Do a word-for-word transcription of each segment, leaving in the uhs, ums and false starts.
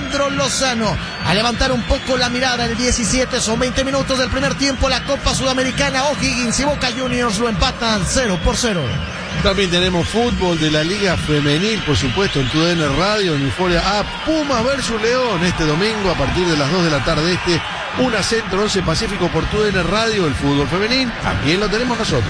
Leandro Lozano a levantar un poco la mirada. El diecisiete, son veinte minutos del primer tiempo. La Copa Sudamericana, O'Higgins y Boca Juniors lo empatan cero por cero. También tenemos fútbol de la Liga Femenil, por supuesto, en tu D N Radio, en Euforia A. Puma versus León este domingo a partir de las dos de la tarde. Este, una Centro, once Pacífico por tu D N Radio. El fútbol femenil también lo tenemos nosotros.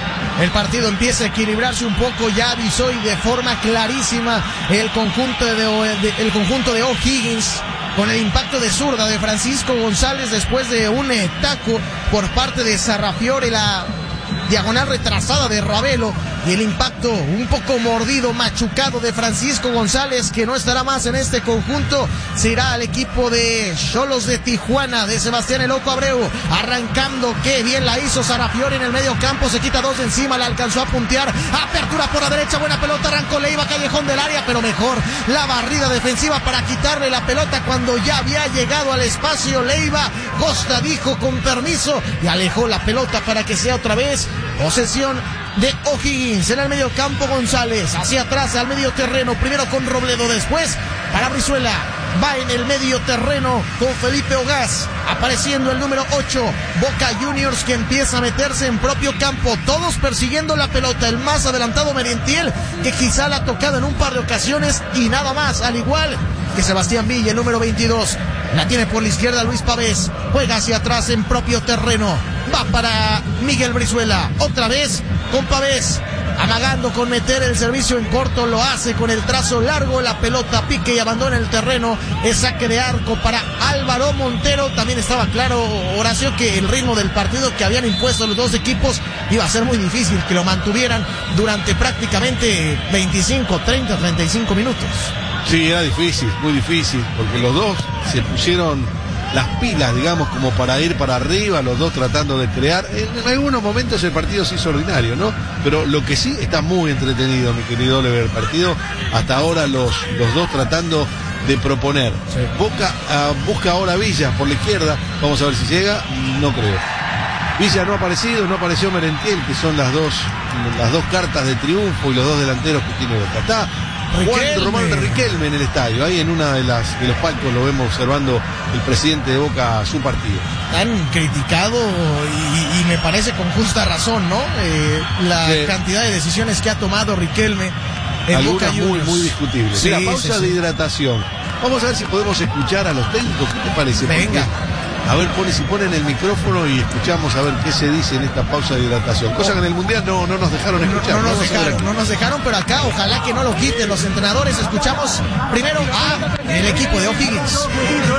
El partido empieza a equilibrarse un poco, ya avisó y de forma clarísima el conjunto de, de, el conjunto de O'Higgins, con el impacto de zurda de Francisco González después de un eh, taco por parte de Sarrafiore, la diagonal retrasada de Ravelo, y el impacto un poco mordido, machucado de Francisco González, que no estará más en este conjunto. Se irá al equipo de Xolos de Tijuana, de Sebastián El Oco Abreu, arrancando, qué bien la hizo Sarrafiore en el medio campo, se quita dos de encima, la alcanzó a puntear, apertura por la derecha, buena pelota, arrancó Leiva, callejón del área, pero mejor la barrida defensiva para quitarle la pelota cuando ya había llegado al espacio Leiva. Costa dijo con permiso y alejó la pelota para que sea otra vez posesión de O'Higgins. En el medio campo González, hacia atrás al medio terreno, primero con Robledo, después para Brizuela, va en el medio terreno con Felipe Ogaz, apareciendo el número ocho, Boca Juniors, que empieza a meterse en propio campo, todos persiguiendo la pelota, el más adelantado Merentiel, que quizá la ha tocado en un par de ocasiones y nada más, al igual que Sebastián Villa, el número veintidós, la tiene por la izquierda Luis Pavés, juega hacia atrás en propio terreno, va para Miguel Brizuela, otra vez con Pavés, amagando con meter el servicio en corto, lo hace con el trazo largo, la pelota pique y abandona el terreno, es saque de arco para Álvaro Montero. También estaba claro, Horacio, que el ritmo del partido que habían impuesto los dos equipos iba a ser muy difícil que lo mantuvieran durante prácticamente veinticinco, treinta, treinta y cinco minutos. Sí, era difícil, muy difícil, porque los dos se pusieron las pilas, digamos, como para ir para arriba, los dos tratando de crear. En, en algunos momentos el partido se hizo ordinario, ¿no? Pero lo que sí está muy entretenido, mi querido Oliver, el partido hasta ahora los, los dos tratando de proponer. Sí. Boca uh, busca ahora Villa por la izquierda, vamos a ver si llega, no creo. Villa no ha aparecido, no apareció Merentiel, que son las dos, las dos cartas de triunfo y los dos delanteros que tiene Boca. Está Juan Román de Riquelme en el estadio, ahí en una de las de los palcos lo vemos observando el presidente de Boca su partido. Tan criticado y, y me parece con justa razón, ¿no? Eh, la sí. cantidad de decisiones que ha tomado Riquelme en algunas Boca muy, muy discutibles. Sí, Mira, pausa sí, de sí. hidratación. Vamos a ver si podemos escuchar a los técnicos. ¿Qué te parece? Venga. Porque, a ver, pone, si ponen el micrófono y escuchamos a ver qué se dice en esta pausa de hidratación. Cosa que en el Mundial no, no nos dejaron escuchar. No, no nos dejaron, no nos dejaron, pero acá ojalá que no lo quiten los entrenadores. Escuchamos primero a el equipo de O'Higgins.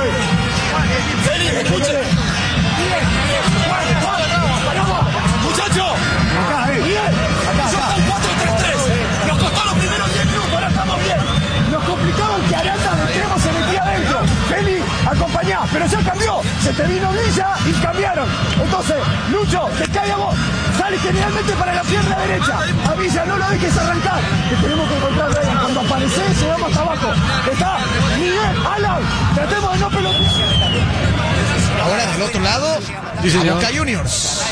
Muchachos, son cuatro tres tres. Nos costó los primeros diez minutos, ahora estamos bien. Nos complicaba el que Aranda de Tremo se metía adentro. Feli, acompañá, pero ya cambió. Se te vino Villa y cambiaron. Entonces, Lucho, te cae a vos. Sale generalmente para la pierna derecha. A Villa no lo dejes arrancar. Que tenemos que encontrar ahí. Cuando aparece, llegamos hasta abajo. Está Miguel, Alan. Tratemos de no pelotear. Ahora del otro lado, sí, a Boca Juniors.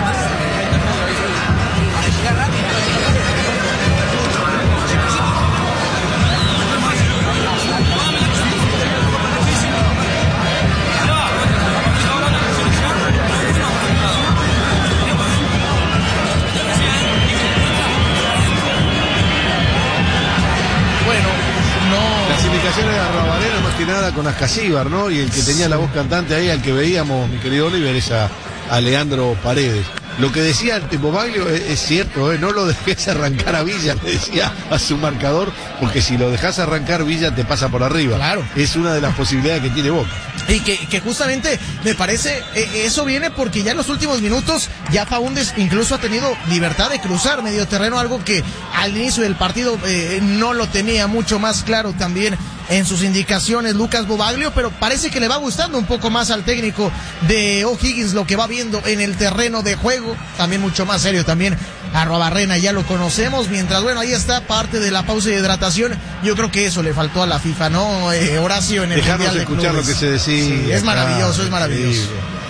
Las indicaciones de Arrabalera más que nada con Ascasíbar, ¿no? Y el que tenía la voz cantante ahí, al que veíamos, mi querido Oliver, es a, a Leandro Paredes. Lo que decía el Bobaglio es, es cierto, ¿eh? No lo dejes arrancar a Villa, le decía a su marcador, porque si lo dejas arrancar Villa te pasa por arriba. Claro. Es una de las posibilidades que tiene Boca. Y que, que justamente me parece, eh, eso viene porque ya en los últimos minutos ya Faúndez incluso ha tenido libertad de cruzar medio terreno, algo que al inicio del partido eh, no lo tenía mucho más claro también en sus indicaciones Lucas Bobaglio, pero parece que le va gustando un poco más al técnico de O'Higgins lo que va viendo en el terreno de juego, también mucho más serio también. Arrobarrena ya lo conocemos, mientras bueno, ahí está parte de la pausa de hidratación. Yo creo que eso le faltó a la FIFA, ¿no? Eh, Horacio, en el Dejarnos Mundial de escuchar Clubes. lo que se decía. Sí, es maravilloso, es maravilloso. Sí.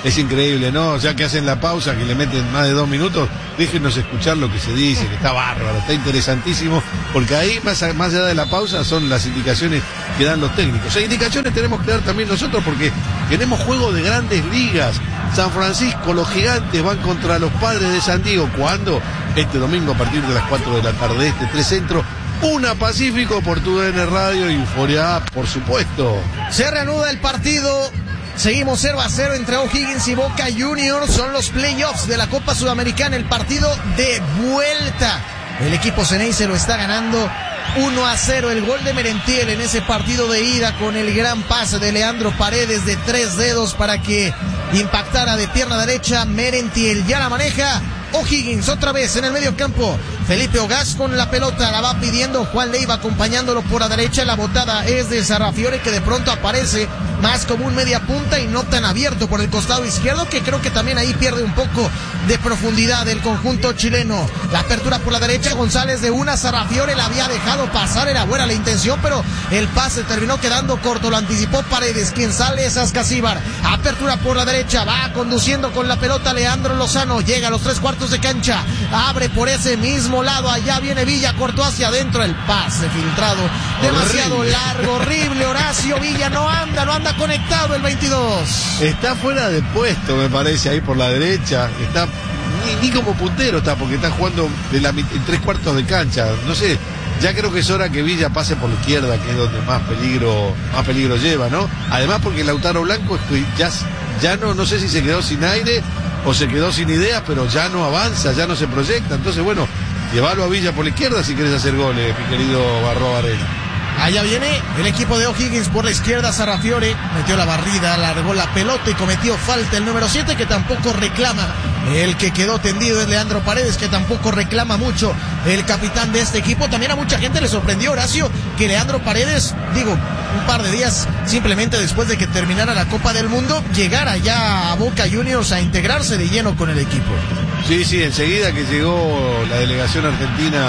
Es increíble, ¿no? Ya que hacen la pausa, que le meten más de dos minutos, déjenos escuchar lo que se dice, que está bárbaro, está interesantísimo, porque ahí, más, a, más allá de la pausa, son las indicaciones que dan los técnicos. E indicaciones tenemos que dar también nosotros, porque tenemos juego de grandes ligas. San Francisco, los Gigantes van contra los Padres de San Diego. ¿Cuándo? Este domingo a partir de las cuatro de la tarde, este tres Centro, una Pacífico por tu D N Radio y Euforia, por supuesto. Se reanuda el partido. Seguimos cero a cero entre O'Higgins y Boca Juniors. Son los playoffs de la Copa Sudamericana. El partido de vuelta. El equipo Ceneice lo está ganando uno a cero. El gol de Merentiel en ese partido de ida con el gran pase de Leandro Paredes de tres dedos para que impactara de pierna derecha. Merentiel ya la maneja O'Higgins otra vez en el medio campo. Felipe Ogaz con la pelota, la va pidiendo Juan Leiva acompañándolo por la derecha. La botada es de Sarrafiore, que de pronto aparece más como un media punta y no tan abierto por el costado izquierdo, que creo que también ahí pierde un poco de profundidad el conjunto chileno. La apertura por la derecha, González de una, Sarrafiore la había dejado pasar, era buena la intención, pero el pase terminó quedando corto, lo anticipó Paredes, quien sale es Ascasíbar. Apertura por la derecha, va conduciendo con la pelota Leandro Lozano, llega a los tres cuartos de cancha, abre por ese mismo lado, allá viene Villa, cortó hacia adentro, el pase filtrado, demasiado horrible. Largo, horrible, Horacio Villa no anda, no anda conectado el veintidós. Está fuera de puesto, me parece, ahí por la derecha, está ni, ni como puntero está, porque está jugando de la, en tres cuartos de cancha, no sé, ya creo que es hora que Villa pase por la izquierda, que es donde más peligro, más peligro lleva, ¿no? Además porque Lautaro Blanco ya, ya no, no sé si se quedó sin aire o se quedó sin ideas, pero ya no avanza, ya no se proyecta, entonces bueno, llévalo a Villa por la izquierda si querés hacer goles, mi querido Barro Varela. Allá viene el equipo de O'Higgins por la izquierda, Sarrafiore metió la barrida, largó la pelota y cometió falta el número siete, que tampoco reclama. El que quedó tendido es Leandro Paredes, que tampoco reclama mucho el capitán de este equipo. También a mucha gente le sorprendió, Horacio, que Leandro Paredes, digo, un par de días simplemente después de que terminara la Copa del Mundo, llegara ya a Boca Juniors a integrarse de lleno con el equipo. Sí, sí, enseguida que llegó la delegación argentina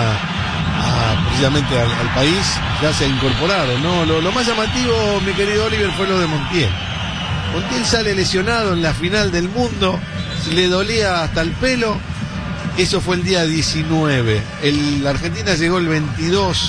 a, precisamente al, al país, ya se ha incorporado, ¿no? Lo, lo más llamativo, mi querido Oliver, fue lo de Montiel. Montiel sale lesionado en la final del mundo, le dolía hasta el pelo. Eso fue el día diecinueve. El, la Argentina llegó el veintidós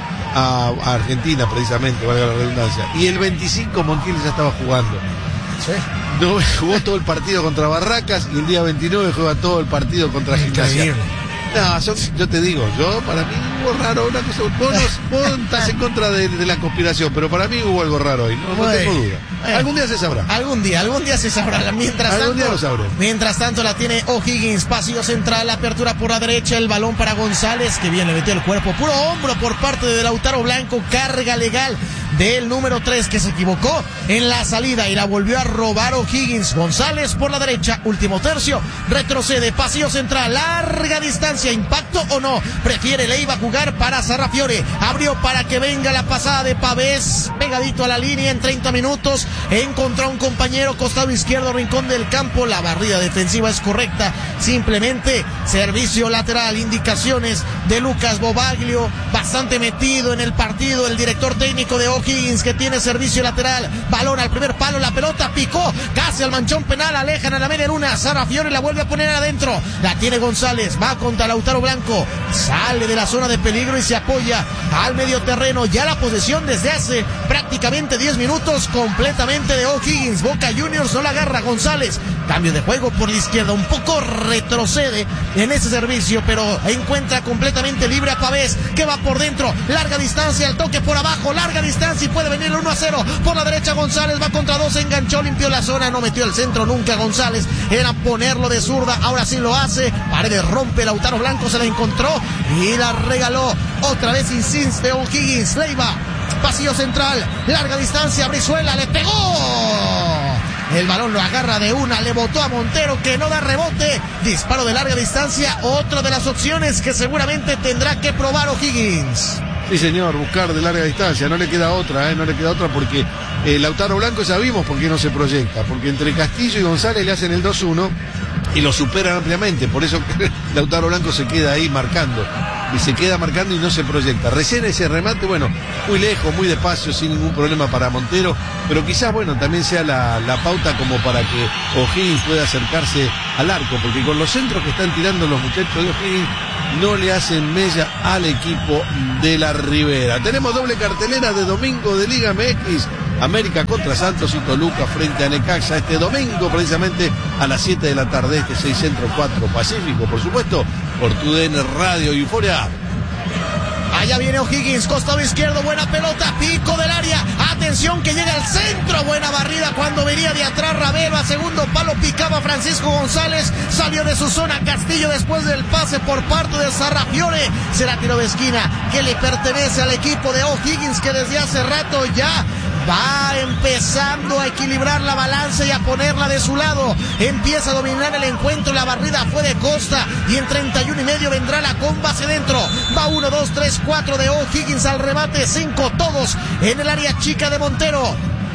a, a Argentina, precisamente, valga la redundancia. Y el veinticinco Montiel ya estaba jugando. Sí. No, jugó todo el partido contra Barracas y el día veintinueve juega todo el partido contra Gimnasia. No, son, yo te digo, yo para mí hubo raro una cosa. Vos, no, vos estás en contra de, de la conspiración, pero para mí hubo algo raro hoy, no, no tengo duda. Bueno, algún día se sabrá. Algún día, algún día se sabrá. Mientras algún tanto, día lo sabré. Mientras tanto la tiene O'Higgins, pasillo central, apertura por la derecha, el balón para González, que bien le metió el cuerpo, puro hombro por parte de Lautaro Blanco, carga legal del número tres, que se equivocó en la salida y la volvió a robar O'Higgins. González por la derecha, último tercio, retrocede, pasillo central, larga distancia, impacto o no, prefiere Leiva jugar para Sarrafiore, abrió para que venga la pasada de Pavés, pegadito a la línea en treinta minutos, encontró a un compañero, costado izquierdo, rincón del campo, la barrida defensiva es correcta, simplemente servicio lateral, indicaciones de Lucas Bobaglio, bastante metido en el partido, el director técnico de O'Higgins, que tiene servicio lateral, balón al primer palo, la pelota picó casi al manchón penal, alejan a la media luna, Sarrafiore la vuelve a poner adentro, la tiene González, va contra Lautaro Blanco, sale de la zona de peligro y se apoya al medio terreno, ya la posesión desde hace prácticamente diez minutos completamente de O'Higgins. Boca Juniors no la agarra González, cambio de juego por la izquierda, un poco retrocede en ese servicio, pero encuentra completamente libre a Pavés, que va por dentro, larga distancia, el toque por abajo, larga distancia y puede venir el uno a cero, por la derecha González, va contra dos, enganchó, limpió la zona, no metió el centro nunca González, era ponerlo de zurda, ahora sí lo hace, Paredes rompe, Lautaro Blanco se la encontró y la regaló, otra vez insiste O'Higgins, Leiva, pasillo central, larga distancia, Brizuela le pegó, el balón lo agarra de una, le botó a Montero, que no da rebote, disparo de larga distancia, otra de las opciones que seguramente tendrá que probar O'Higgins. Sí, señor, buscar de larga distancia, no le queda otra, ¿eh? no le queda otra porque eh, Lautaro Blanco ya vimos por qué no se proyecta, porque entre Castillo y González le hacen el dos uno y lo superan ampliamente, por eso Lautaro Blanco se queda ahí marcando. y se queda marcando y no se proyecta. Recién ese remate, bueno, muy lejos, muy despacio, sin ningún problema para Montero, pero quizás, bueno, también sea la, la pauta como para que O'Higgins pueda acercarse al arco, porque con los centros que están tirando los muchachos de O'Higgins no le hacen mella al equipo de la Ribera. Tenemos doble cartelera de domingo de Liga M X. América contra Santos y Toluca frente a Necaxa este domingo precisamente a las siete de la tarde, este seis Centro cuatro Pacífico, por supuesto, por tu D N Radio y Euforia. Allá viene O'Higgins, costado izquierdo, buena pelota, pico del área, atención que llega al centro, buena barrida cuando venía de atrás Ravelo, a segundo palo picaba Francisco González, salió de su zona Castillo después del pase por parte de Sarrafiore, será tiro de esquina que le pertenece al equipo de O'Higgins que desde hace rato ya va empezando a equilibrar la balanza y a ponerla de su lado. Empieza a dominar el encuentro. La barrida fue de Costa. Y en treinta y uno y medio vendrá la comba hacia dentro. Va uno, dos, tres, cuatro de O'Higgins al remate. cinco todos en el área chica de Montero.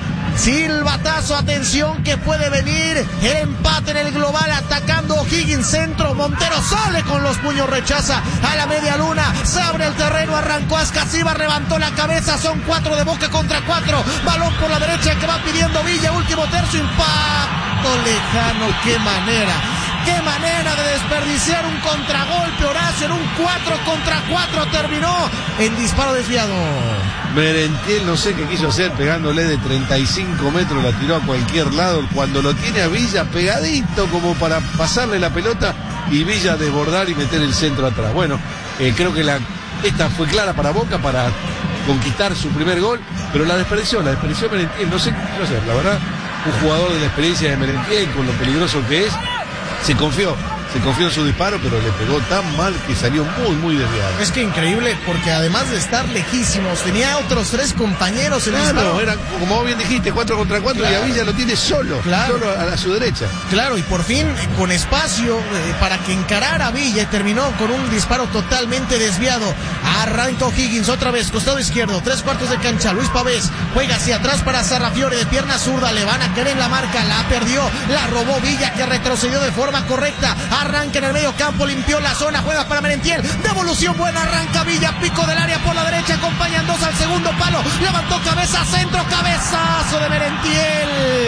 Silbatazo, atención que puede venir el empate en el global, atacando O'Higgins, centro, Montero sale con los puños, rechaza a la media luna, se abre el terreno, arrancó Ascasiba, levantó la cabeza, son cuatro de Boca contra cuatro, balón por la derecha que va pidiendo Villa, último tercio, impacto lejano, qué manera. Qué manera de desperdiciar un contragolpe, Horacio, en un cuatro contra cuatro terminó en disparo desviado. Merentiel no sé qué quiso hacer, pegándole de treinta y cinco metros, la tiró a cualquier lado, cuando lo tiene a Villa pegadito como para pasarle la pelota y Villa desbordar y meter el centro atrás. Bueno, eh, creo que la esta fue clara para Boca para conquistar su primer gol, pero la desperdició, la desperdició Merentiel, no sé qué quiso hacer, la verdad, un jugador de la experiencia de Merentiel, con lo peligroso que es, se confió, se confió en su disparo, pero le pegó tan mal que salió muy, muy desviado. Es que increíble, porque además de estar lejísimos, tenía otros tres compañeros en el claro, disparo. Eran, como vos bien dijiste, cuatro contra cuatro, claro. Y a Villa lo tiene solo, claro. Solo a, a su derecha. Claro, y por fin, con espacio eh, para que encarara a Villa, terminó con un disparo totalmente desviado. Arranca O'Higgins otra vez, costado izquierdo, tres cuartos de cancha, Luis Pavés, juega hacia atrás para Sarrafiore, de pierna zurda, le van a querer en la marca, la perdió, la robó Villa, que retrocedió de forma correcta, arranca en el medio campo, limpió la zona, juega para Merentiel, devolución buena, arranca Villa, pico del área por la derecha, acompañan dos al segundo palo, levantó cabeza, centro, cabezazo de Merentiel,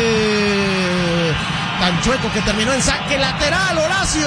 tan chueco que terminó en saque lateral, Horacio.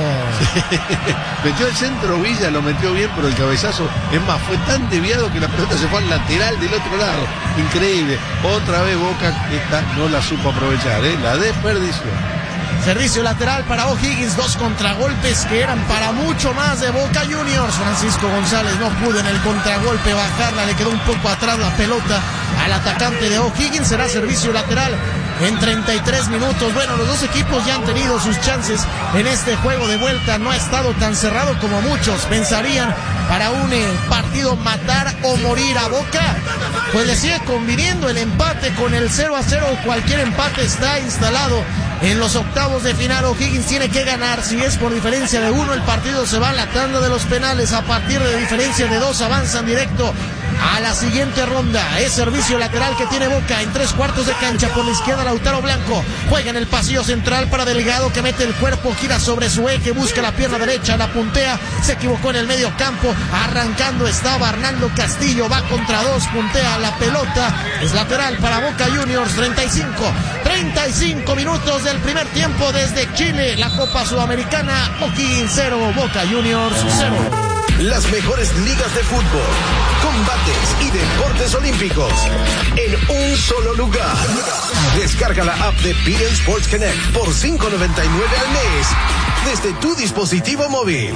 Metió el centro Villa, lo metió bien, pero el cabezazo, es más, fue tan desviado que la pelota se fue al lateral del otro lado. Increíble. Otra vez Boca, esta no la supo aprovechar, ¿eh? La desperdició. Servicio lateral para O'Higgins, dos contragolpes que eran para mucho más de Boca Juniors. Francisco González no pudo en el contragolpe bajarla, le quedó un poco atrás la pelota al atacante de O'Higgins. Será servicio lateral en treinta y tres minutos. Bueno, los dos equipos ya han tenido sus chances en este juego de vuelta. No ha estado tan cerrado como muchos pensarían para un eh, partido matar o morir a Boca. Pues le sigue conviniendo el empate con el cero a cero. Cualquier empate está instalado en los octavos de final. O'Higgins tiene que ganar. Si es por diferencia de uno, el partido se va a la tanda de los penales. A partir de diferencia de dos, avanzan directo a la siguiente ronda. Es servicio lateral que tiene Boca en tres cuartos de cancha. Por la izquierda Lautaro Blanco juega en el pasillo central para Delgado, que mete el cuerpo, gira sobre su eje, busca la pierna derecha, la puntea, se equivocó en el medio campo, arrancando estaba Hernando Castillo, va contra dos, puntea la pelota, es lateral para Boca Juniors. Treinta y cinco, treinta y cinco minutos del primer tiempo desde Chile, la Copa Sudamericana. O'Higgins cero, Boca Juniors cero. Las mejores ligas de fútbol, combates y deportes olímpicos en un solo lugar. Descarga la app de B N Sports Connect por cinco noventa y nueve al mes desde tu dispositivo móvil.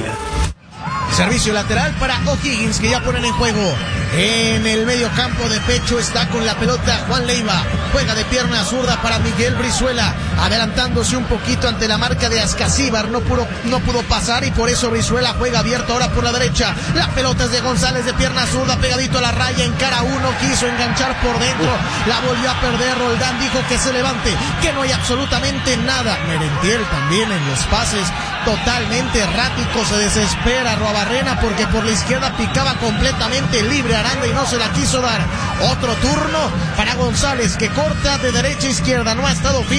Servicio lateral para O'Higgins, que ya ponen en juego. En el medio campo de pecho está con la pelota Juan Leiva. Juega de pierna zurda para Miguel Brizuela, adelantándose un poquito ante la marca de Ascasíbar. No pudo, no pudo pasar y por eso Brizuela juega abierto ahora por la derecha. La pelota es de González de pierna zurda, pegadito a la raya, en cara uno, quiso enganchar por dentro. La volvió a perder. Roldán dijo que se levante, que no hay absolutamente nada. Merentiel también en los pases, totalmente errático. Se desespera Roabarrena porque por la izquierda picaba completamente libre Aranda y no se la quiso dar. Otro turno para González, que corta de derecha a izquierda. No ha estado fino el veinticuatro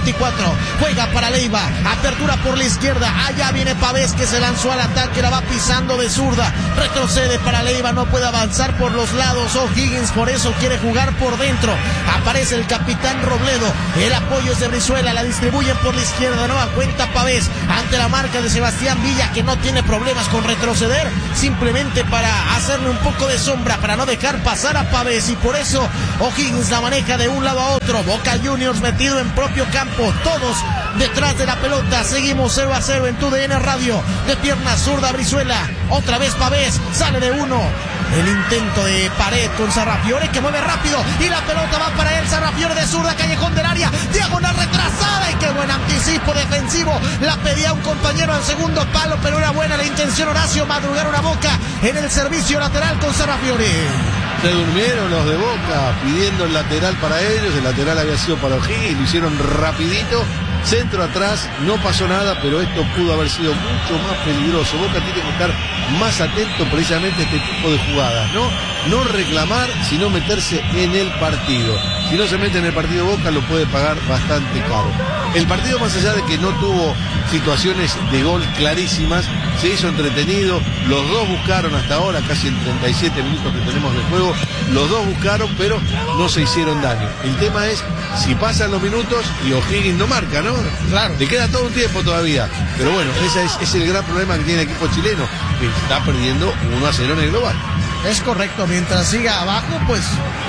veinticuatro. Juega para Leiva. Apertura por la izquierda. Allá viene Pavés que se lanzó al ataque. La va pisando de zurda. Retrocede para Leiva. No puede avanzar por los lados. O'Higgins por eso quiere jugar por dentro. Aparece el capitán Robledo. El apoyo es de Brizuela. La distribuyen por la izquierda. Nueva cuenta Pavés. Ante la marca de Sebastián Villa, que no tiene problemas con retroceder. Simplemente para hacerle un poco de sombra. Para no dejar pasar a Pavés. Y por eso O'Higgins la maneja de un lado a otro. Boca Juniors metido en propio campo. Todos detrás de la pelota. Seguimos cero a cero en tu D N Radio. De pierna zurda Brizuela. Otra vez Pavés. Sale de uno. El intento de pared con Sarrafiore, que mueve rápido. Y la pelota va para él. Sarrafiore de zurda. Callejón del área. Diagonal retrasada. Y qué buen anticipo defensivo. La pedía un compañero al segundo palo. Pero era buena la intención. Horacio madrugaron a Boca en el servicio lateral con Sarrafiore. Se durmieron los de Boca pidiendo el lateral para ellos. El lateral había sido para O'Higgins. Lo hicieron rapidito. Centro atrás, no pasó nada, pero esto pudo haber sido mucho más peligroso. Boca tiene que estar más atento precisamente a este tipo de jugadas, ¿no? No reclamar, sino meterse en el partido. Si no se mete en el partido Boca, lo puede pagar bastante caro. El partido, más allá de que no tuvo situaciones de gol clarísimas, se hizo entretenido. Los dos buscaron hasta ahora, casi en treinta y siete minutos que tenemos de juego, los dos buscaron, pero no se hicieron daño. El tema es si pasan los minutos y O'Higgins no marca, ¿no? Claro. Le queda todo un tiempo todavía. Pero bueno, ese es, es el gran problema que tiene el equipo chileno, que está perdiendo uno a cero en el global. Es correcto, mientras siga abajo, pues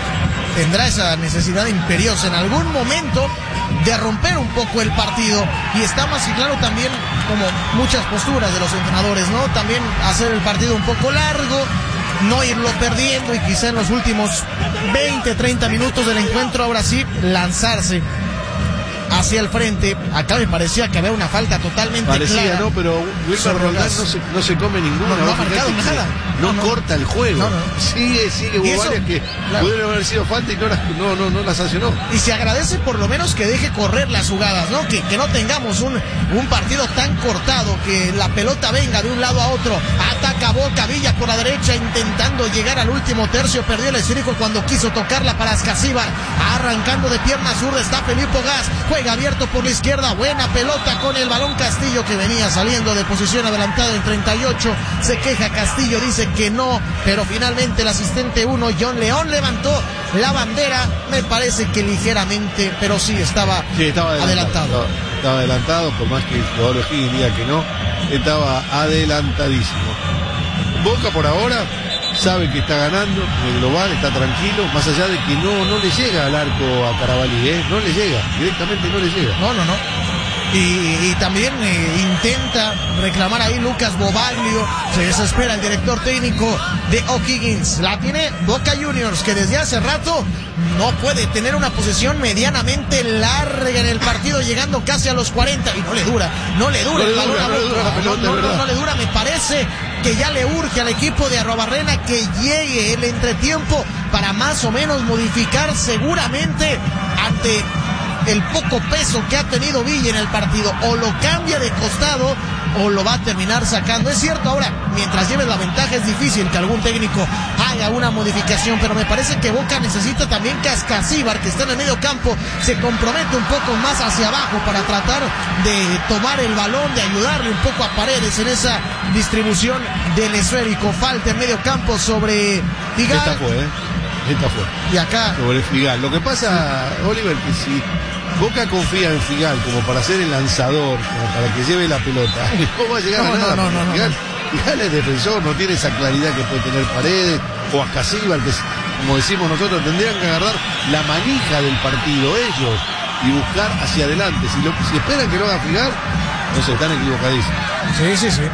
tendrá esa necesidad imperiosa en algún momento de romper un poco el partido. Y está más y claro también, como muchas posturas de los entrenadores, ¿no? También hacer el partido un poco largo, no irlo perdiendo y quizá en los últimos veinte, treinta minutos del encuentro, ahora sí, lanzarse hacia el frente. Acá me parecía que había una falta totalmente parecía, clara. ¿no? Pero Wilmar Roldán no se, no se come ninguna. No, no ha marcado nada. No, no, corta el juego. No, no. Sigue, sigue. Hubo varias que claro, pudieron haber sido falta y no las, no, no, no las sancionó. Y se agradece por lo menos que deje correr las jugadas, ¿no? Que, que no tengamos un, un partido tan cortado, que la pelota venga de un lado a otro. Ataca Boca, Villa por la derecha intentando llegar al último tercio. Perdió el esférico cuando quiso tocarla para Ascasíbar. Arrancando de pierna zurda está Felipe Gas. Juega abierto por la izquierda. Buena pelota con el balón Castillo, que venía saliendo de posición adelantada en treinta y ocho. Se queja Castillo, dice que no, pero finalmente el asistente uno, John León, levantó la bandera. Me parece que ligeramente, pero sí estaba, sí, estaba adelantado. adelantado. Estaba, estaba adelantado, por más que el jugador O'Higgins diga que no, estaba adelantadísimo. Boca por ahora sabe que está ganando en el global, está tranquilo, más allá de que no, no le llega al arco a Carabalí, ¿eh? No le llega, directamente no le llega. No, no, no. Y, y también eh, intenta reclamar ahí Lucas Bobaglio. Se desespera el director técnico de O'Higgins. La tiene Boca Juniors, que desde hace rato no puede tener una posesión medianamente larga en el partido, llegando casi a los cuarenta. Y no le dura, no le dura no el le balón dura, a no le Boca. dura la pelota, no, no, verdad. no, no le dura. Me parece que ya le urge al equipo de Arrobarrena que llegue el entretiempo para más o menos modificar seguramente ante el poco peso que ha tenido Villa en el partido. O lo cambia de costado o lo va a terminar sacando. Es cierto, ahora, mientras lleves la ventaja es difícil que algún técnico haga una modificación, pero me parece que Boca necesita también que Ascasíbar, que está en el medio campo, se compromete un poco más hacia abajo para tratar de tomar el balón, de ayudarle un poco a Paredes en esa distribución del esférico. Falta en medio campo sobre Figal. Esta fue, ¿eh? Esta fue. Y acá sobre Figal. Lo que pasa, Oliver, que si Boca confía en Figal como para ser el lanzador, como para que lleve la pelota, no va a llegar no, a nada. No, no, no, Figal, no. Figal es defensor, no tiene esa claridad que puede tener Paredes o Ascasíbar, que como decimos nosotros, tendrían que agarrar la manija del partido ellos y buscar hacia adelante. Si, lo, si esperan que lo haga Figal, no se están equivocadísimos. Sí, sí, sí.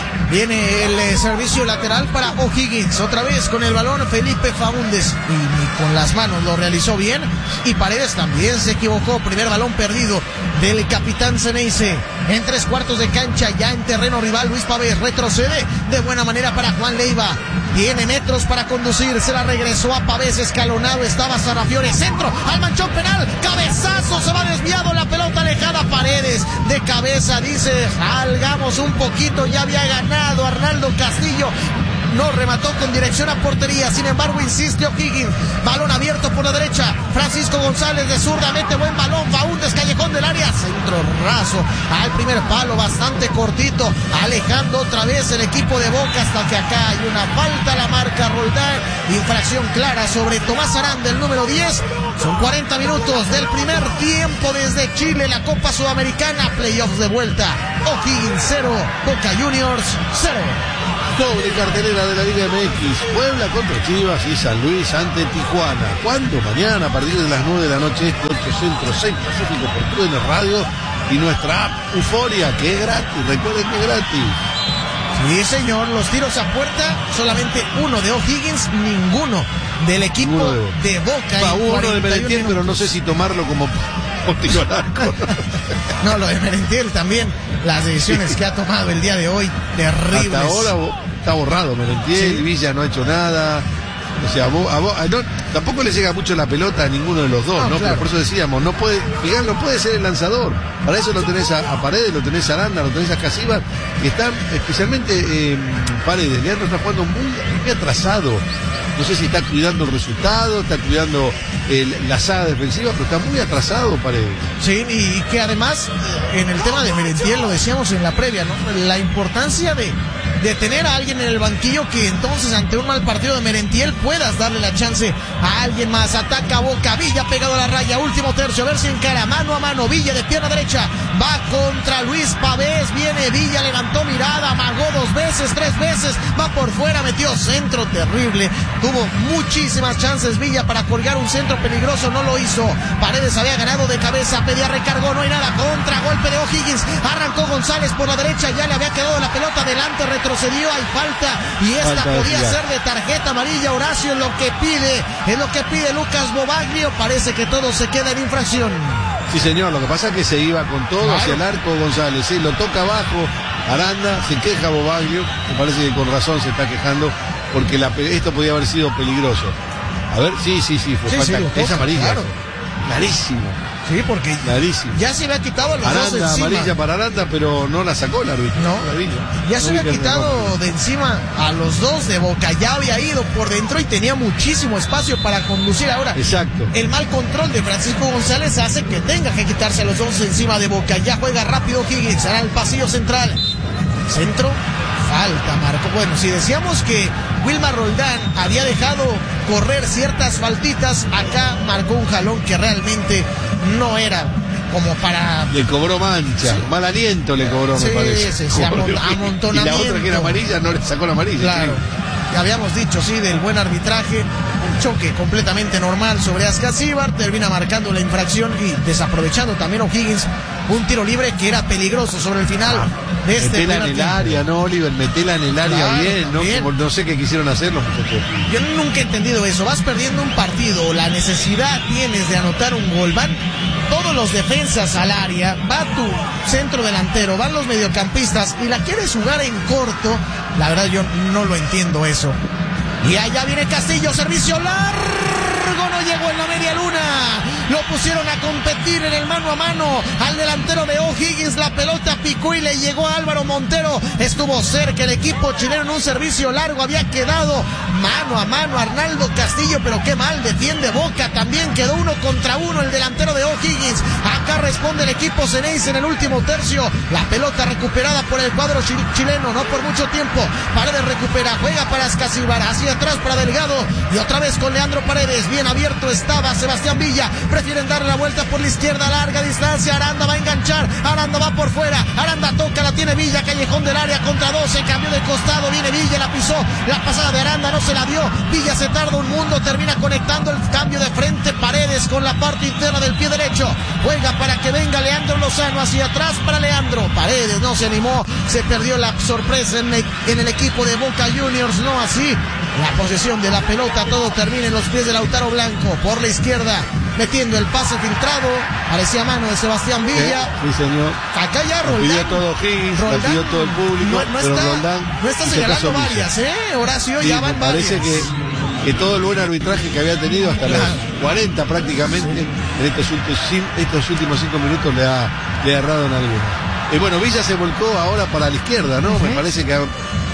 Viene el eh, servicio lateral para O'Higgins. Otra vez con el balón Felipe Faúndez. Y, y con las manos lo realizó bien. Y Paredes también se equivocó. Primer balón perdido del capitán Ceneice. En tres cuartos de cancha, ya en terreno rival, Luis Pavés retrocede de buena manera para Juan Leiva. Tiene metros para conducir. Se la regresó a Pavés. Escalonado estaba Sarrafiore. Centro al manchón penal. Cabezazo. Se va desviado la pelota alejada. Paredes de cabeza dice: salgamos un poquito. Ya había ganado Arnaldo Castillo. no remató con dirección a portería. Sin embargo, insiste O'Higgins. Balón abierto por la derecha. Francisco González de zurda mete buen balón. Faúndez, callejón del área. Centro raso al primer palo, bastante cortito. Alejando otra vez el equipo de Boca hasta que acá hay una falta. La marca Roldán. Infracción clara sobre Tomás Aranda, el número diez. Son cuarenta minutos del primer tiempo desde Chile, la Copa Sudamericana. Playoffs de vuelta. O'Higgins cero, Boca Juniors cero. Doble cartelera de la Liga M X. Puebla contra Chivas y San Luis ante Tijuana. ¿Cuándo? Mañana a partir de las nueve de la noche, este ocho Centro, seis Pacífico por T N Radio y nuestra app Euforia, que es gratis. Recuerden que es gratis. Sí, señor, los tiros a puerta, solamente uno de O'Higgins, ninguno del equipo Uno de, de, de Boca. Va, uno de Merentiel, pero no sé si tomarlo como tiro al arco. No, lo de Merentiel también, las decisiones que ha tomado el día de hoy, terribles. Hasta ahora está borrado Merentiel, sí. Villa no ha hecho nada. O sea, a vos, a vos, a no, tampoco le llega mucho la pelota a ninguno de los dos, ¿no? ¿no? Claro. Pero por eso decíamos, no puede, Miguel no puede ser el lanzador. Para eso lo tenés a, a Paredes, lo tenés a Aranda, lo tenés a Casíbar, que están especialmente eh, Paredes. Leandro está jugando muy, muy atrasado. No sé si está cuidando el resultado, está cuidando el, la saga defensiva, pero está muy atrasado Paredes. Sí, y que además, en el tema de Merentiel, lo decíamos en la previa, ¿no? La importancia de, de tener a alguien en el banquillo que entonces, ante un mal partido de Merentiel, puedas darle la chance a alguien más. Ataca Boca, Villa pegado a la raya, último tercio, a ver si encara mano a mano. Villa de pierna derecha, va contra Luis Pavés, viene Villa, levantó mirada, amagó dos veces, tres veces, va por fuera, metió centro terrible. Tuvo muchísimas chances Villa para colgar un centro peligroso, no lo hizo. Paredes había ganado de cabeza, pedía recargó, no hay nada, contra golpe de O'Higgins, arrancó González por la derecha, ya le había quedado la pelota adelante, retrocedió, hay falta y esta falta podía ser de tarjeta amarilla. Horacio, lo que pide, es lo que pide Lucas Bobaglio, parece que todo se queda en infracción. Sí, señor, lo que pasa es que se iba con todo claro. hacia el arco González, ¿sí? Lo toca abajo, Aranda, se queja Bobaglio, me parece que con razón se está quejando, porque la, esto podía haber sido peligroso. A ver, sí, sí, sí, fue sí, falta, sí, es amarilla. Claro. Clarísimo. Sí, porque Clarísimo. ya se había quitado a los Aranda, dos de encima. Amarilla para Aranda, pero no la sacó el árbitro. No, ya no se había quitado de encima a los dos de Boca, ya había ido por dentro y tenía muchísimo espacio para conducir ahora. Exacto. El mal control de Francisco González hace que tenga que quitarse a los dos de encima de Boca. Ya juega rápido Higgins, será el pasillo central. Centro, falta, Marco. Bueno, si decíamos que Wilmar Roldán había dejado correr ciertas faltitas, acá marcó un jalón que realmente no era como para... Le cobró mancha, sí. Mal aliento le cobró, sí, me parece. Sí, sí, amont amontonamiento. Y la otra que era amarilla no le sacó la amarilla. Claro, sí. Habíamos dicho, sí, del buen arbitraje, un choque completamente normal sobre Ascasíbar, termina marcando la infracción y desaprovechando también O'Higgins un tiro libre que era peligroso sobre el final ah, de este metela en el tiempo. Área, ¿no, Oliver? Metela en el área claro, bien, ¿no? Como, no sé qué quisieron hacer los muchachos. Yo nunca he entendido eso. Vas perdiendo un partido, la necesidad tienes de anotar un gol, van todos los defensas al área, va tu centro delantero, van los mediocampistas y la quieres jugar en corto. La verdad yo no lo entiendo eso. Y allá viene Castillo, servicio largo, no llegó en la media luna. Lo pusieron a competir en el mano a mano al delantero de O'Higgins. La pelota picó y le llegó a Álvaro Montero. Estuvo cerca el equipo chileno en un servicio largo. Había quedado mano a mano Arnaldo Castillo, pero qué mal defiende Boca. También quedó uno contra uno el delantero de O'Higgins. Acá responde el equipo Ceneice en el último tercio. La pelota recuperada por el cuadro chileno, no por mucho tiempo. Paredes recupera, juega para Ascasíbar, hacia atrás para Delgado y otra vez con Leandro Paredes. Bien abierto estaba Sebastián Villa. Prefieren darle la vuelta por la izquierda a larga distancia. Aranda va a enganchar, Aranda va por fuera, Aranda toca, la tiene Villa, callejón del área contra doce, cambió de costado, viene Villa, la pisó, la pasada de Aranda no se la dio, Villa se tarda un mundo, termina conectando el cambio de frente, Paredes con la parte interna del pie derecho, juega para que venga Leandro Lozano, hacia atrás para Leandro, Paredes no se animó, se perdió la sorpresa en el, en el equipo de Boca Juniors, no así, la posesión de la pelota, todo termina en los pies de Lautaro Blanco, por la izquierda, metiendo el pase filtrado, parecía mano de Sebastián Villa. Sí, sí señor. Acá ya Roldán. Pidió todo Higgins, lo pidió todo el público, no, no pero está, Roldán no está señalando varias, ¿eh? Horacio, sí, ya van me parece varias. Que, que todo el buen arbitraje que había tenido hasta claro. los cuarenta prácticamente, sí. en estos últimos, estos últimos cinco minutos le ha, le ha errado en alguna. Y bueno, Villa se volcó ahora para la izquierda, ¿no? Uh-huh. Me parece que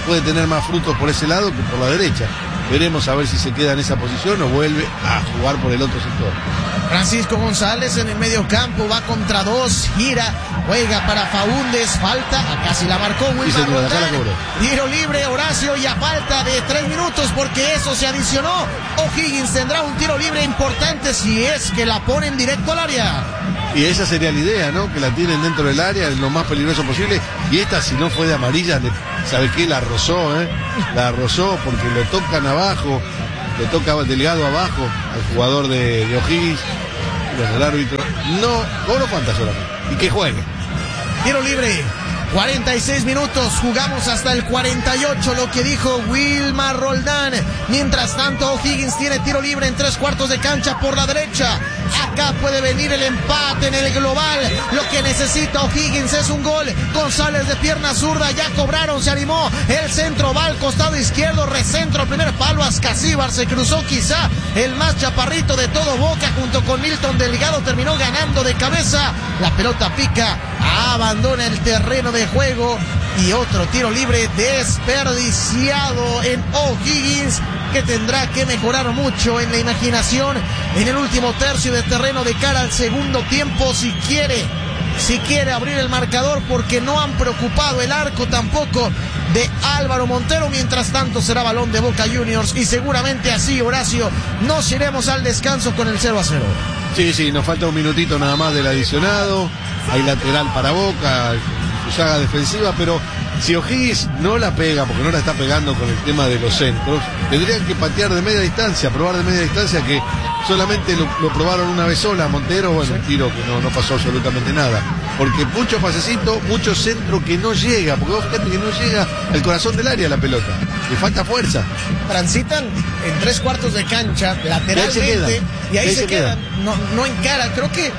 puede tener más frutos por ese lado que por la derecha. Veremos a ver si se queda en esa posición o vuelve a jugar por el otro sector. Francisco González en el medio campo, va contra dos, gira, juega para Faúndez, falta, acá sí la marcó Wilmar Roldán. Tiro libre Horacio y a falta de tres minutos porque eso se adicionó. O'Higgins tendrá un tiro libre importante si es que la ponen directo al área. Y esa sería la idea, ¿no? Que la tienen dentro del área, lo más peligroso posible. Y esta, si no fue de amarilla, le, ¿sabe qué? La rozó, ¿eh? La rozó porque lo tocan abajo, le toca Delgado abajo al jugador de, de O'Higgins. Bueno, el árbitro no, cobro falta solamente. Y que juegue. Tiro libre. cuarenta y seis minutos, jugamos hasta el cuarenta y ocho, lo que dijo Wilmar Roldán. Mientras tanto, O'Higgins tiene tiro libre en tres cuartos de cancha por la derecha. Acá puede venir el empate en el global. Lo que necesita O'Higgins es un gol. González de pierna zurda, ya cobraron, se animó. El centro va al costado izquierdo, recentro, primer palo, Ascasíbar se cruzó quizá el más chaparrito de todo Boca junto con Milton Delgado, terminó ganando de cabeza. La pelota pica, abandona el terreno de juego y otro tiro libre desperdiciado en O'Higgins, que tendrá que mejorar mucho en la imaginación en el último tercio de terreno de cara al segundo tiempo si quiere, si quiere abrir el marcador, porque no han preocupado el arco tampoco de Álvaro Montero. Mientras tanto será balón de Boca Juniors y seguramente así, Horacio, nos iremos al descanso con el cero a cero. Sí, sí, nos falta un minutito nada más del adicionado, hay lateral para Boca, su saga defensiva, pero si O'Higgins no la pega, porque no la está pegando con el tema de los centros, tendrían que patear de media distancia, probar de media distancia, que solamente lo, lo probaron una vez sola. Montero, bueno, un tiro que no, no pasó absolutamente nada, porque mucho pasecito, mucho centro que no llega, porque vos fíjate que no llega al corazón del área la pelota, le falta fuerza. Transitan en tres cuartos de cancha, lateralmente, y ahí, y ahí se, se quedan, quedan. No, no encaran, creo que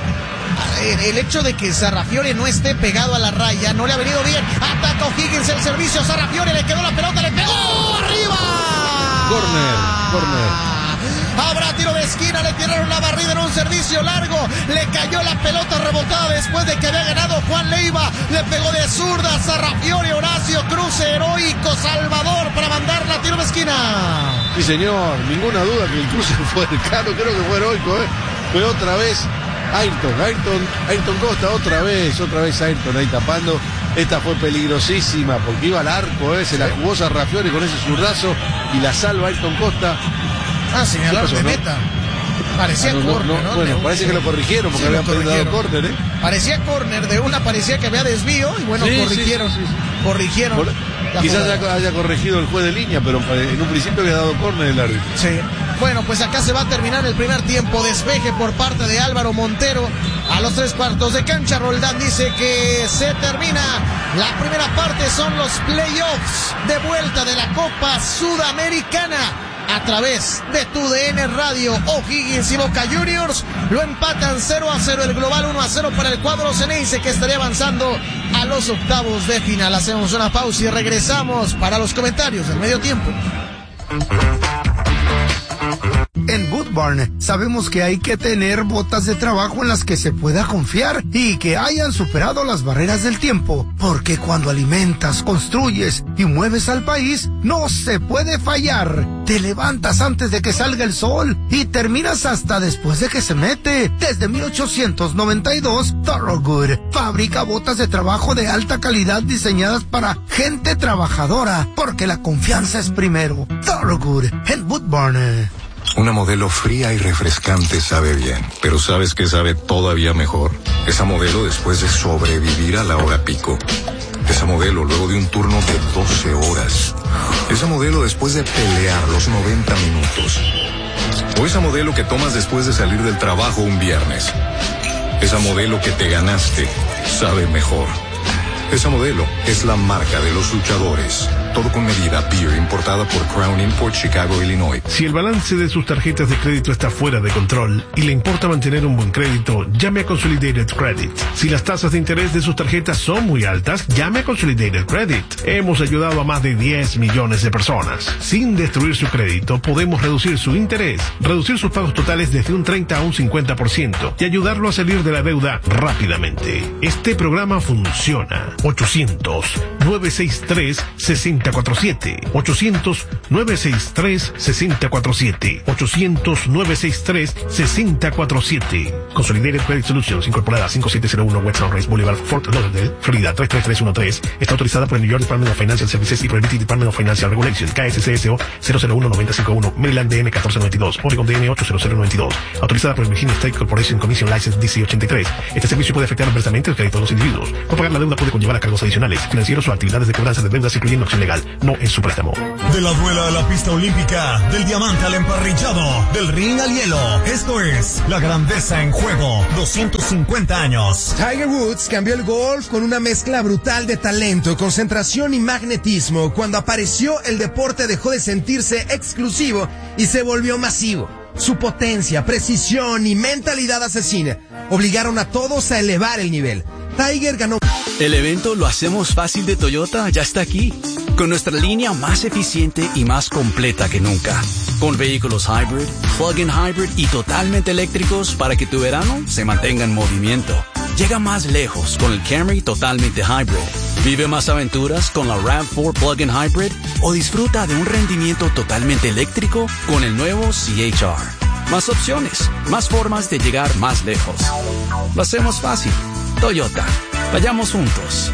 el hecho de que Sarrafiore no esté pegado a la raya no le ha venido bien. Ataca O'Higgins el servicio, Sarrafiore le quedó la pelota, le pegó arriba. Corner, corner. Habrá tiro de esquina, le tiraron la barrida en un servicio largo, le cayó la pelota rebotada después de que había ganado Juan Leiva, le pegó de zurda Sarrafiore, Horacio, cruce heroico, Salvador para mandarla a tiro de esquina. Sí señor, ninguna duda que el cruce fue caro, creo que fue heroico, ¿eh? Pero otra vez Ayrton, Ayrton, Ayrton Costa, otra vez, otra vez Ayrton ahí tapando. Esta fue peligrosísima porque iba al arco, ¿eh? Se la jugó Sarrafiore con ese zurdazo y la salva Ayrton Costa. Ah, señalaron de meta. Parecía ah, no, córner, no, ¿no? Bueno, de, parece que lo corrigieron porque sí, habían dado córner, ¿eh? Parecía córner, de una parecía que había desvío y bueno, sí, corrigieron, sí, sí, sí. corrigieron. Por, quizás haya, haya corregido el juez de línea, pero en un principio había dado córner el árbitro. Sí. Bueno, pues acá se va a terminar el primer tiempo. Despeje por parte de Álvaro Montero a los tres cuartos de cancha. Roldán dice que se termina la primera parte. Son los playoffs de vuelta de la Copa Sudamericana. A través de tu D N Radio, O'Higgins y Boca Juniors lo empatan cero a cero, el global uno a cero para el cuadro Ceneice, que estaría avanzando a los octavos de final. Hacemos una pausa y regresamos para los comentarios del medio tiempo. En Boot Barn sabemos que hay que tener botas de trabajo en las que se pueda confiar y que hayan superado las barreras del tiempo, porque cuando alimentas, construyes y mueves al país, no se puede fallar. Te levantas antes de que salga el sol y terminas hasta después de que se mete. Desde mil ochocientos noventa y dos, Thorogood fabrica botas de trabajo de alta calidad diseñadas para gente trabajadora, porque la confianza es primero. Thorogood en Boot Barn. Una Modelo fría y refrescante sabe bien, pero ¿sabes qué sabe todavía mejor? Esa Modelo después de sobrevivir a la hora pico. Esa Modelo luego de un turno de doce horas. Esa Modelo después de pelear los noventa minutos. O esa Modelo que tomas después de salir del trabajo un viernes. Esa Modelo que te ganaste sabe mejor. Esa Modelo es la marca de los luchadores. Todo con medida. Beer importada por Crown Import, Chicago, Illinois. Si el balance de sus tarjetas de crédito está fuera de control y le importa mantener un buen crédito, llame a Consolidated Credit. Si las tasas de interés de sus tarjetas son muy altas, llame a Consolidated Credit. Hemos ayudado a más de diez millones de personas. Sin destruir su crédito, podemos reducir su interés, reducir sus pagos totales desde un treinta a un cincuenta por ciento y ayudarlo a salir de la deuda rápidamente. Este programa funciona. ochocientos, nueve seis tres, seis cero cuatro siete. ochocientos, nueve seis tres, seis cero cuatro siete. ochocientos, nueve seis tres, seis cero cuatro siete. Consolidated Credit Solutions, incorporada cinco siete cero uno West Sunrise Boulevard, Fort Lauderdale, Florida tres tres tres uno tres. Está autorizada por el New York Department of Financial Services y por el B T Department of Financial Regulation. K S C S O cero cero uno nueve cero cinco uno. Maryland D N catorce noventa y dos. Oregon D N ocho cero cero noventa y dos. Autorizada por el Virginia State Corporation Commission License D C ochenta y tres. Este servicio puede afectar adversamente el crédito de los individuos. No pagar la deuda puede conllevar a cargos adicionales, financieros o actividades de cobranza de deudas, incluyendo acción legal. No es su préstamo. De la duela a la pista olímpica, del diamante al emparrillado, del ring al hielo. Esto es la grandeza en juego. doscientos cincuenta años. Tiger Woods cambió el golf con una mezcla brutal de talento, concentración y magnetismo. Cuando apareció, el deporte dejó de sentirse exclusivo y se volvió masivo. Su potencia, precisión y mentalidad asesina obligaron a todos a elevar el nivel. Tiger ganó. El evento Lo Hacemos Fácil de Toyota ya está aquí, con nuestra línea más eficiente y más completa que nunca, con vehículos hybrid, plug-in hybrid y totalmente eléctricos para que tu verano se mantenga en movimiento. Llega más lejos con el Camry totalmente hybrid. Vive más aventuras con la RAV cuatro plug-in hybrid o disfruta de un rendimiento totalmente eléctrico con el nuevo C H R. Más opciones, más formas de llegar más lejos. Lo hacemos fácil. Toyota. Vayamos juntos.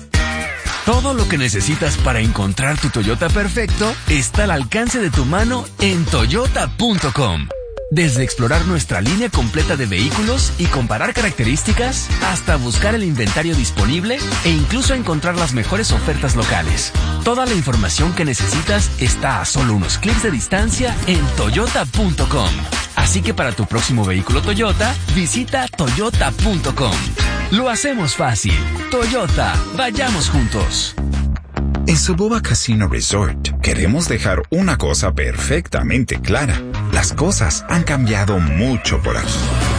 Todo lo que necesitas para encontrar tu Toyota perfecto está al alcance de tu mano en toyota punto com. Desde explorar nuestra línea completa de vehículos y comparar características, hasta buscar el inventario disponible e incluso encontrar las mejores ofertas locales. Toda la información que necesitas está a solo unos clics de distancia en toyota punto com. Así que para tu próximo vehículo Toyota, visita toyota punto com. Lo hacemos fácil. Toyota, vayamos juntos. En Soboba Casino Resort queremos dejar una cosa perfectamente clara. Las cosas han cambiado mucho por aquí.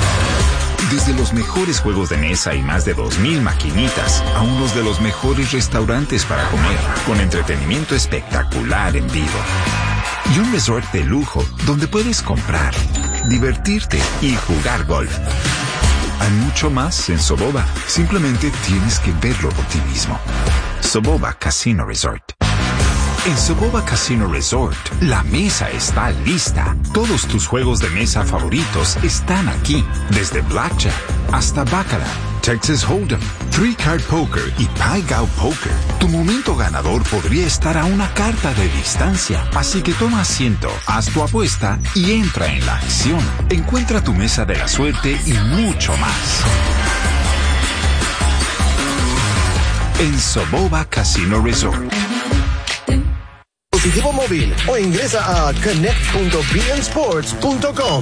Desde los mejores juegos de mesa y más de dos mil maquinitas a unos de los mejores restaurantes para comer, con entretenimiento espectacular en vivo. Y un resort de lujo donde puedes comprar, divertirte y jugar golf. Hay mucho más en Soboba. Simplemente tienes que verlo por ti mismo. Soboba Casino Resort. En Soboba Casino Resort, la mesa está lista. Todos tus juegos de mesa favoritos están aquí. Desde Blackjack hasta Baccarat, Texas Hold'em, Three Card Poker y Pai Gow Poker. Tu momento ganador podría estar a una carta de distancia. Así que toma asiento, haz tu apuesta y entra en la acción. Encuentra tu mesa de la suerte y mucho más en Soboba Casino Resort. Dispositivo móvil o ingresa a connect punto b n sports punto com.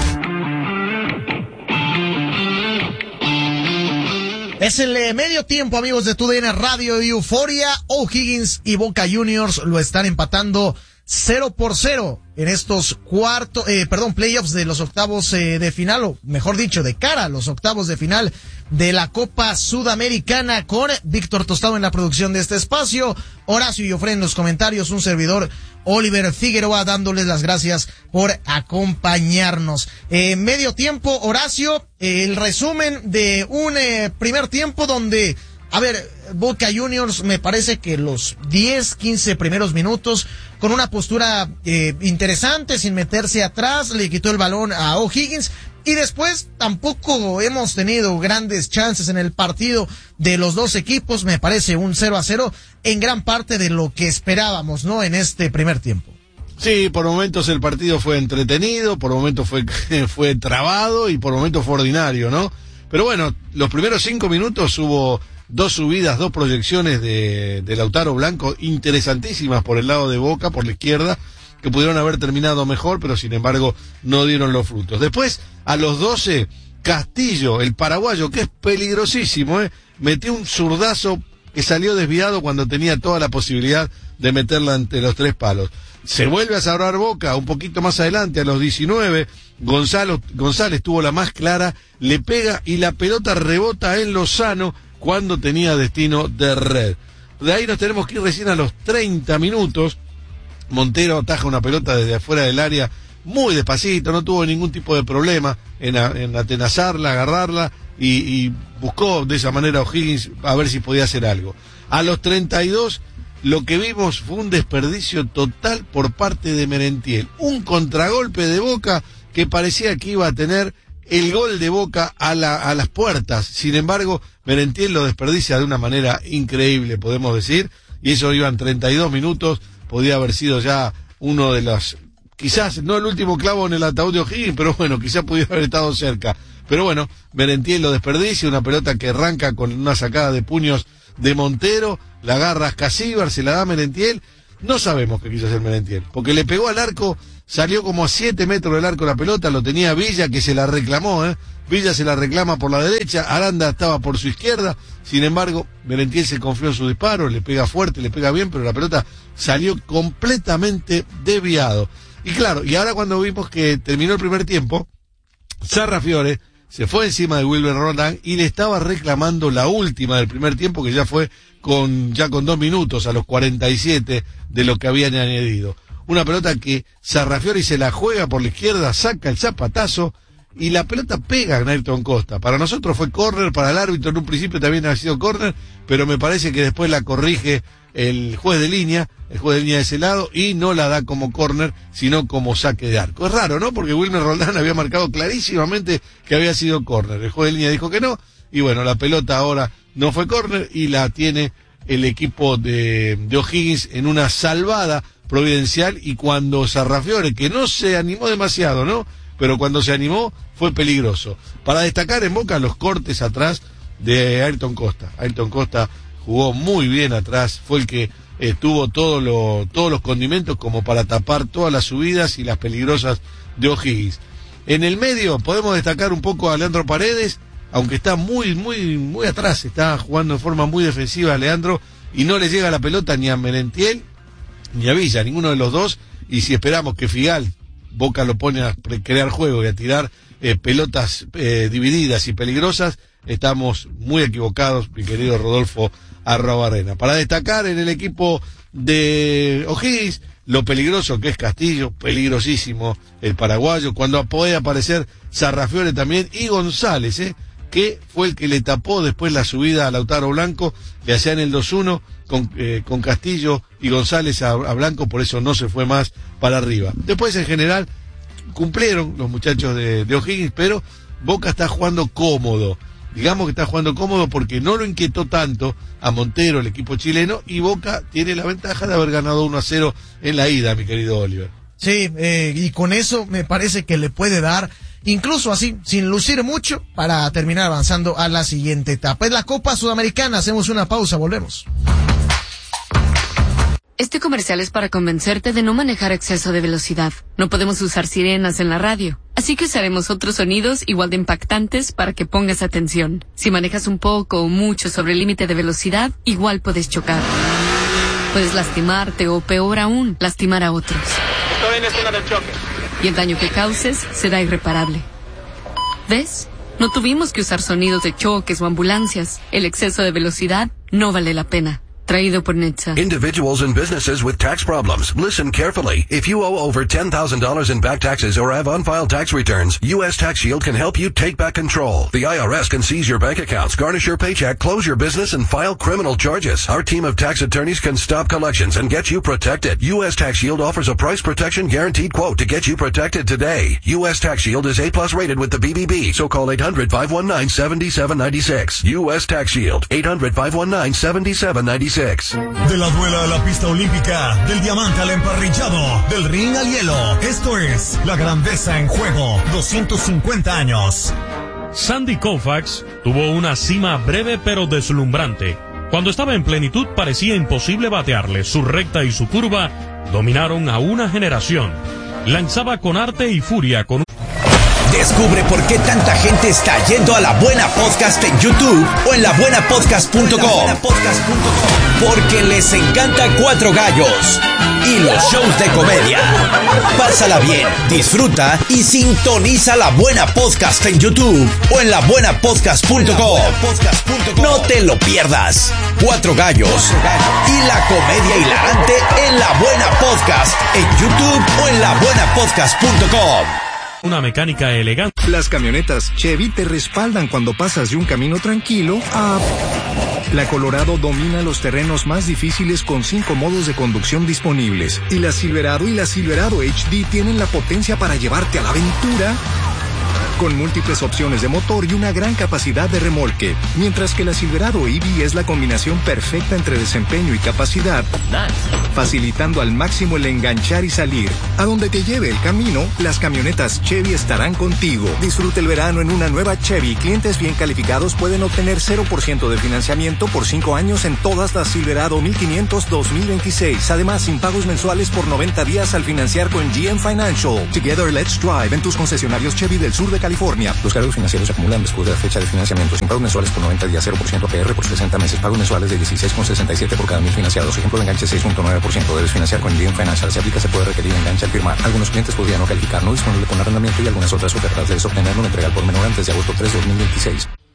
Es el eh, medio tiempo, amigos de TUDN Radio y Euforia. O'Higgins y Boca Juniors lo están empatando cero por cero en estos cuartos, eh, perdón, playoffs de los octavos eh, de final, o mejor dicho, de cara a los octavos de final de la Copa Sudamericana, con Víctor Tostado en la producción de este espacio, Horacio y Ofré en los comentarios, un servidor, Oliver Figueroa, dándoles las gracias por acompañarnos. Eh, medio tiempo, Horacio, eh, el resumen de un eh, primer tiempo donde, a ver, Boca Juniors me parece que los diez, quince primeros minutos con una postura eh, interesante, sin meterse atrás, le quitó el balón a O'Higgins y después tampoco hemos tenido grandes chances en el partido de los dos equipos. Me parece un cero a cero en gran parte de lo que esperábamos, ¿no? En este primer tiempo. Sí, por momentos el partido fue entretenido, por momentos fue, fue trabado y por momentos fue ordinario, ¿no? Pero bueno, los primeros cinco minutos hubo dos subidas, dos proyecciones de, de Lautaro Blanco interesantísimas por el lado de Boca, por la izquierda, que pudieron haber terminado mejor, pero sin embargo no dieron los frutos. Después, a los doce, Castillo, el paraguayo, que es peligrosísimo, ¿eh? metió un zurdazo que salió desviado cuando tenía toda la posibilidad de meterla entre los tres palos. Se vuelve a cerrar Boca un poquito más adelante, a los diecinueve, Gonzalo, González tuvo la más clara, le pega y la pelota rebota en Lozano cuando tenía destino de red. De ahí nos tenemos que ir recién a los treinta minutos. Montero ataja una pelota desde afuera del área muy despacito, no tuvo ningún tipo de problema en, a, en atenazarla, agarrarla y, y buscó de esa manera a O'Higgins a ver si podía hacer algo. A los treinta y dos, lo que vimos fue un desperdicio total por parte de Merentiel. Un contragolpe de Boca que parecía que iba a tener el gol de Boca a, la, a las puertas. Sin embargo, Merentiel lo desperdicia de una manera increíble, podemos decir, y eso iban treinta y dos minutos, podía haber sido ya uno de los, quizás no el último clavo en el ataúd de O'Higgins, pero bueno, quizás pudiera haber estado cerca. Pero bueno, Merentiel lo desperdicia, una pelota que arranca con una sacada de puños de Montero, la agarra Ascasíbar, se la da a Merentiel. No sabemos qué quiso hacer Merentiel, porque le pegó al arco, salió como a siete metros del arco la pelota, lo tenía Villa, que se la reclamó, ¿eh? Villa se la reclama por la derecha, Aranda estaba por su izquierda, sin embargo, Merentiel se confió en su disparo, le pega fuerte, le pega bien, pero la pelota salió completamente desviado. Y claro, y ahora cuando vimos que terminó el primer tiempo, Sarrafiore se fue encima de Wilmer Roldán y le estaba reclamando la última del primer tiempo, que ya fue con ya con dos minutos a los cuarenta y siete de lo que habían añadido. Una pelota que Sarrafiore se la juega por la izquierda, saca el zapatazo y la pelota pega a Ayrton Costa. Para nosotros fue córner, para el árbitro en un principio también ha sido córner, pero me parece que después la corrige el juez de línea, el juez de línea de ese lado, y no la da como córner, sino como saque de arco. Es raro, ¿no? Porque Wilmer Roldán había marcado clarísimamente que había sido córner. El juez de línea dijo que no, y bueno, la pelota ahora no fue córner y la tiene el equipo de, de O'Higgins en una salvada providencial, y cuando Sarrafiore, que no se animó demasiado, ¿no? Pero cuando se animó fue peligroso. Para destacar en Boca los cortes atrás de Ayrton Costa. Ayrton Costa jugó muy bien atrás, fue el que eh, tuvo todo lo, todos los condimentos como para tapar todas las subidas y las peligrosas de O'Higgins. En el medio podemos destacar un poco a Leandro Paredes, aunque está muy, muy, muy atrás, está jugando de forma muy defensiva Leandro, y no le llega la pelota ni a Merentiel ni a Villa, ninguno de los dos, y si esperamos que Figal, Boca lo pone a crear juego y a tirar eh, pelotas eh, divididas y peligrosas, estamos muy equivocados, mi querido Rodolfo Arrobarrena. Para destacar en el equipo de O'Higgins, lo peligroso que es Castillo, peligrosísimo el paraguayo, cuando puede aparecer Sarrafiore también, y González, eh, que fue el que le tapó después la subida a Lautaro Blanco, le hacían el dos uno con, eh, con Castillo y González a, a Blanco, por eso no se fue más para arriba. Después en general cumplieron los muchachos de, de O'Higgins, pero Boca está jugando cómodo, digamos que está jugando cómodo porque no lo inquietó tanto a Montero, el equipo chileno, y Boca tiene la ventaja de haber ganado uno a cero en la ida, mi querido Oliver. Sí, eh, y con eso me parece que le puede dar, incluso así, sin lucir mucho, para terminar avanzando a la siguiente etapa. Es la Copa Sudamericana, hacemos una pausa, volvemos. Este comercial es para convencerte de no manejar a exceso de velocidad. No podemos usar sirenas en la radio, así que usaremos otros sonidos igual de impactantes para que pongas atención. Si manejas un poco o mucho sobre el límite de velocidad, igual puedes chocar. Puedes lastimarte o, peor aún, lastimar a otros. Estoy en escena del choque. Y el daño que causes será irreparable. ¿Ves? No tuvimos que usar sonidos de choques o ambulancias. El exceso de velocidad no vale la pena. Traído por Netza. Individuals and businesses with tax problems. Listen carefully. If you owe over ten thousand dollars in back taxes or have unfiled tax returns, U S Tax Shield can help you take back control. The I R S can seize your bank accounts, garnish your paycheck, close your business, and file criminal charges. Our team of tax attorneys can stop collections and get you protected. U S Tax Shield offers a price protection guaranteed quote to get you protected today. U S Tax Shield is A plus rated with the B B B, so call eight hundred, five one nine, seven seven nine six. U S Tax Shield, eight hundred, five one nine, seven seven nine six. De la duela a la pista olímpica, del diamante al emparrillado, del ring al hielo. Esto es La Grandeza en Juego, doscientos cincuenta años. Sandy Koufax tuvo una cima breve pero deslumbrante. Cuando estaba en plenitud parecía imposible batearle. Su recta y su curva dominaron a una generación. Lanzaba con arte y furia con un... Descubre por qué tanta gente está yendo a La Buena Podcast en YouTube o en la buena podcast punto com. Porque les encanta Cuatro Gallos y los shows de comedia. Pásala bien, disfruta y sintoniza La Buena Podcast en YouTube o en la buena podcast punto com. No te lo pierdas. Cuatro Gallos y la comedia hilarante en La Buena Podcast en YouTube o en la buena podcast punto com. Una mecánica elegante. Las camionetas Chevy te respaldan cuando pasas de un camino tranquilo a... La Colorado domina los terrenos más difíciles con cinco modos de conducción disponibles. Y la Silverado y la Silverado H D tienen la potencia para llevarte a la aventura con múltiples opciones de motor y una gran capacidad de remolque. Mientras que la Silverado E V es la combinación perfecta entre desempeño y capacidad, facilitando al máximo el enganchar y salir. A donde te lleve el camino, las camionetas Chevy estarán contigo. Disfruta el verano en una nueva Chevy. Clientes bien calificados pueden obtener cero por ciento de financiamiento por cinco años en todas las Silverado mil quinientos dos mil veintiséis. Además, sin pagos mensuales por noventa días al financiar con G M Financial. Together, let's drive en tus concesionarios Chevy del sur de California. Los cargos financieros se acumulan después de la fecha de financiamiento. Sin pagos mensuales por noventa días, cero por ciento A P R por sesenta meses. Pagos mensuales de dieciséis con sesenta y siete por cada mil financiados. Ejemplo de enganche seis punto nueve por ciento. Debes financiar con G M Financial. Si aplica, se puede requerir enganche al firmar. Algunos clientes podrían no calificar, no disponible con arrendamiento y algunas otras ofertas. Debes obtenerlo en entrega por menor antes de agosto tres de dos mil veintiséis.